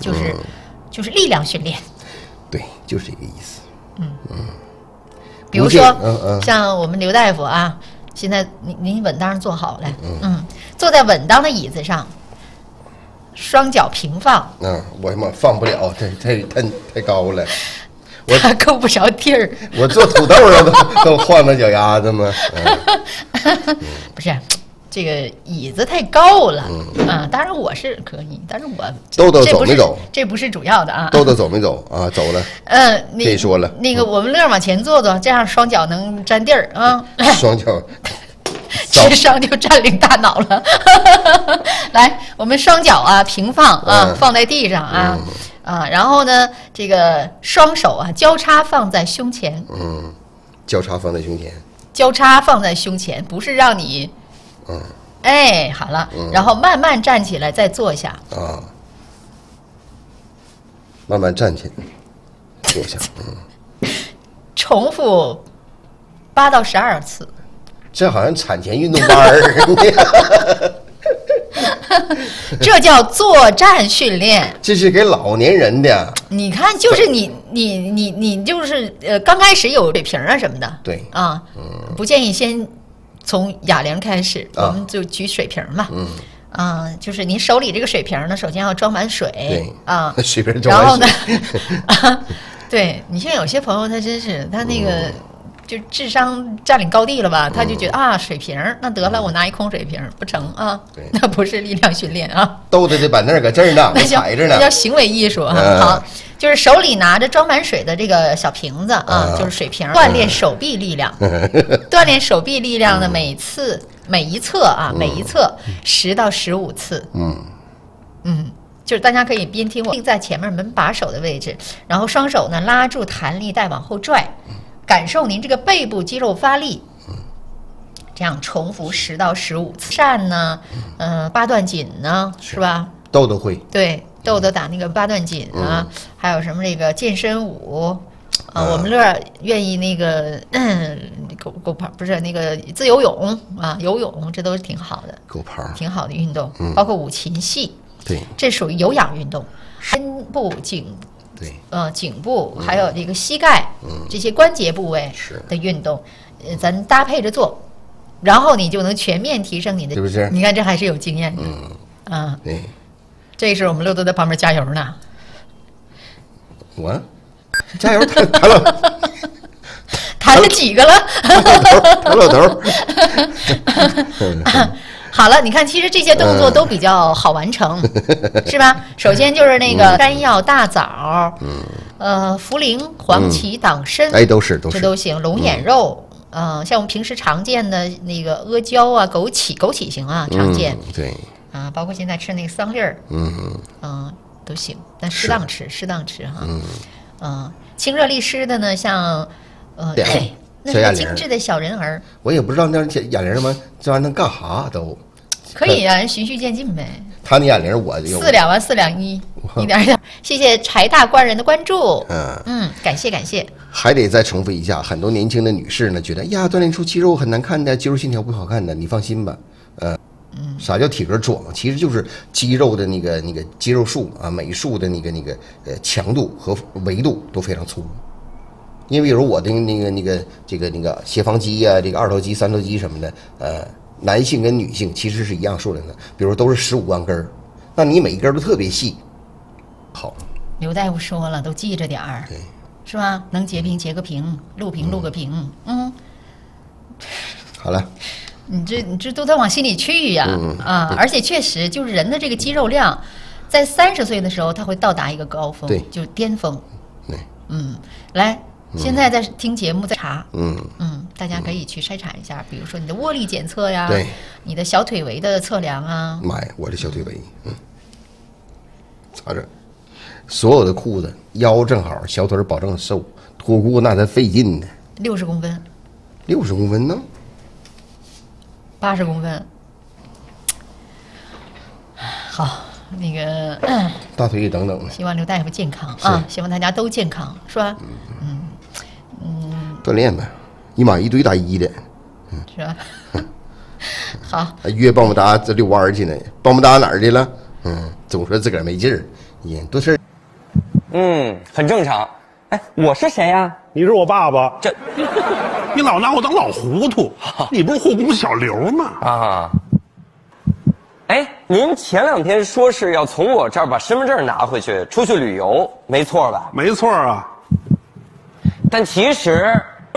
就是力量训练。 对，就是这个意思。 比如说，像我们刘大夫啊，现在您稳当坐好了，坐在稳当的椅子上，双脚平放。 我他妈放不了，太高了。 他够不着地儿。 我做土豆都晃到脚丫子吗？ 不是，这个椅子太高了。当然我是可以，但是我豆走没走？ 这不是主要的啊。 豆走没走啊？走了。可以说了。 那个我们乐往前坐，这样双脚能沾地儿啊。 双脚。 智商就占领大脑了。来，我们双脚啊平放啊，放在地上啊。然后呢，这个双手啊交叉放在胸前。 交叉放在胸前。 交叉放在胸前，不是让你，好了，然后慢慢站起来，再坐下。 慢慢站起来，坐下。 重复8到12次。 这好像产前运动班儿。 这叫作战训练， 这是给老年人的。 你看，就是你就是刚开始有水平啊什么的， 对啊，不建议先从哑铃开始，我们就举水瓶嘛，就是您手里这个水瓶呢，首先要装满水， 对啊， 水瓶装满水。 然后呢，对你像有些朋友，他真是他那个。就智商占领高地了吧？他就觉得水瓶那得了，我拿一空水瓶不成啊？那不是力量训练啊。 豆子的板凳搁这儿呢，我踩着呢。 那叫行为艺术啊。好，就是手里拿着装满水的这个小瓶子啊，就是水瓶，锻炼手臂力量。锻炼手臂力量的每一侧10到15次。就是大家可以边听我，定在前面门把手的位置，然后双手呢拉住弹力带往后拽。感受您这个背部肌肉发力，这样重复10到15次。扇呢，八段锦呢，是吧？ 豆豆会。对， 豆豆打那个八段锦啊，还有什么这个健身舞我们乐愿意那个狗刨不是那个自由泳啊，游泳这都是挺好的， 狗刨挺好的运动，包括舞琴戏， 对， 这属于有氧运动，身部颈。 对， 颈部还有这个膝盖，这些关节部位的运动，咱搭配着做，然后你就能全面提升你的， 是不是？ 你看这还是有经验的， 对， 这是我们乐都在旁边加油呢。 我加油，谈了几个了？ 谈老头。 好了，你看，其实这些动作都比较好完成，是吧？首先就是那个山药、大枣，茯苓、黄芪、党参，这都行。龙眼肉，像我们平时常见的那个阿胶啊、枸杞型啊，常见。 对。 包括现在吃那个桑叶儿，都行，但适当吃哈。清热利湿的呢，像那是精致的小人儿。 我也不知道那哑铃吗？这玩意儿能干啥都。 可以啊，循序渐进呗。 他那哑铃我就 4两完4两1，一点点。谢谢柴大官人的关注。感谢。 还得再重复一下，很多年轻的女士呢，觉得呀，锻炼出肌肉很难看的，肌肉线条不好看的。你放心吧，啥叫体格壮？其实就是肌肉的那个肌肉束啊，每束的那个强度和维度都非常粗。因为比如我的这个斜方肌啊，这个2头肌、3头肌什么的，男性跟女性其实是一样数量的，比如都是15万根，那你每一根都特别细。好， 刘大夫说了，都记着点儿， 对， 是吧？能截屏截个屏，录屏录个屏， 好了。 你这都得往心里去呀，而且确实就是人的这个肌肉量，在30岁的时候，它会到达一个高峰， 对， 就是巅峰。 对， 来。现在在听节目，在查，大家可以去筛查一下，比如说你的握力检测呀， 对， 你的小腿围的测量啊。 妈呀，我的小腿围，查着，所有的裤子腰正好，小腿保证瘦，脱裤那才费劲呢。 60公分 ，60公分呢 ？80公分。好，那个大腿也等等。 希望刘大夫健康啊，希望大家都健康，是吧？ 锻炼呗，一码一堆大衣的， 是吧？好， 约棒棒哒这遛弯去呢，棒棒哒哪儿去了？总说自个儿没劲儿， 也多事。 很正常。哎，我是谁呀？ 你是我爸爸。 这， 你老拿我当老糊涂。你不是护工小刘吗？ 啊。哎，您前2天说是要从我这儿把身份证拿回去，出去旅游，没错吧？ 没错啊。 但其实